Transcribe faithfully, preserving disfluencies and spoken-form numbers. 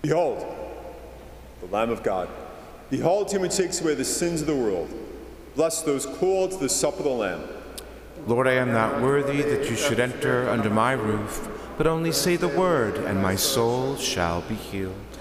Behold, the Lamb of God. Behold him who takes away the sins of the world. Bless those called to the supper of the Lamb. Lord, I am not worthy that you should enter under my roof, but only say the word, and my soul shall be healed.